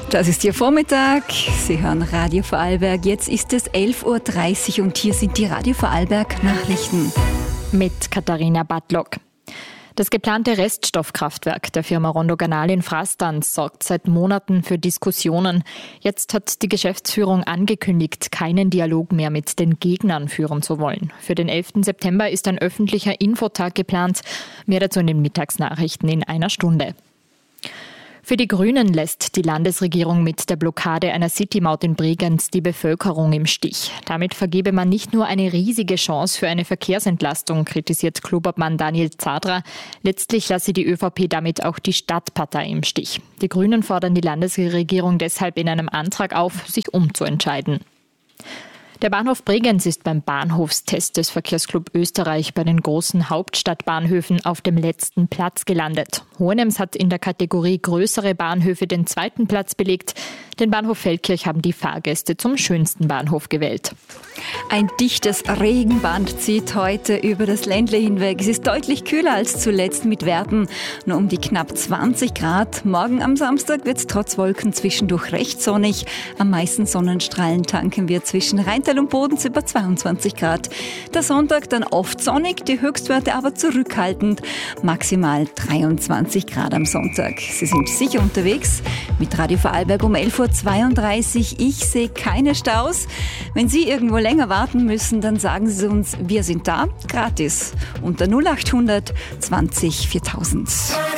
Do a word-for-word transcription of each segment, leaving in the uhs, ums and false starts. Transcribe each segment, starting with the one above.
Das ist Ihr Vormittag. Sie hören Radio Vorarlberg. Jetzt ist es elf Uhr dreißig und hier sind die Radio Vorarlberg Nachrichten. Mit Katharina Badlock. Das geplante Reststoffkraftwerk der Firma Rondo Ganal in Frastanz sorgt seit Monaten für Diskussionen. Jetzt hat die Geschäftsführung angekündigt, keinen Dialog mehr mit den Gegnern führen zu wollen. Für den elften September ist ein öffentlicher Infotag geplant. Mehr dazu in den Mittagsnachrichten in einer Stunde. Für die Grünen lässt die Landesregierung mit der Blockade einer City-Maut in Bregenz die Bevölkerung im Stich. Damit vergebe man nicht nur eine riesige Chance für eine Verkehrsentlastung, kritisiert Klubobmann Daniel Zadra. Letztlich lasse die ÖVP damit auch die Stadtpartei im Stich. Die Grünen fordern die Landesregierung deshalb in einem Antrag auf, sich umzuentscheiden. Der Bahnhof Bregenz ist beim Bahnhofstest des Verkehrsclub Österreich bei den großen Hauptstadtbahnhöfen auf dem letzten Platz gelandet. Hohenems hat in der Kategorie größere Bahnhöfe den zweiten Platz belegt. Den Bahnhof Feldkirch haben die Fahrgäste zum schönsten Bahnhof gewählt. Ein dichtes Regenband zieht heute über das Ländle hinweg. Es ist deutlich kühler als zuletzt mit Werten nur um die knapp zwanzig Grad. Morgen am Samstag wird es trotz Wolken zwischendurch recht sonnig. Am meisten Sonnenstrahlen tanken wir zwischen Rheintal und Bodens über zweiundzwanzig Grad. Der Sonntag dann oft sonnig, die Höchstwerte aber zurückhaltend. Maximal dreiundzwanzig Grad am Sonntag. Sie sind sicher unterwegs mit Radio Vorarlberg um elf Uhr zweiunddreißig. Ich sehe keine Staus. Wenn Sie irgendwo länger warten müssen, dann sagen Sie uns, wir sind da, gratis. Unter null achthundert zwanzig viertausend.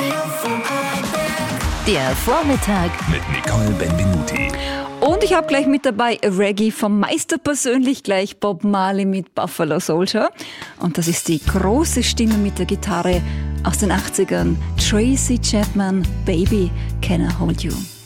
Der Vormittag mit Nicole Benvenuti. Und ich habe gleich mit dabei Reggae vom Meister persönlich, gleich Bob Marley mit Buffalo Soldier. Und das ist die große Stimme mit der Gitarre aus den achtzigern. Tracy Chapman, Baby, Can I Hold You?